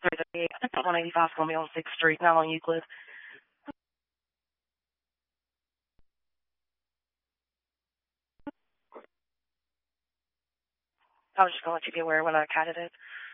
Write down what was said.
338. I think that 185 is going to be on 6th Street, not on Euclid. I was just going to let you be aware when I counted it.